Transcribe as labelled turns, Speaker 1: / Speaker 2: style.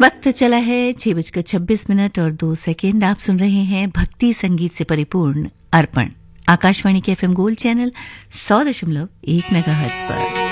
Speaker 1: वक्त चला है 6:26 और 2 सेकेंड। आप सुन रहे हैं भक्ति संगीत से परिपूर्ण अर्पण, आकाशवाणी के FM गोल्ड चैनल 100.1 मेगाहर्ट्ज पर।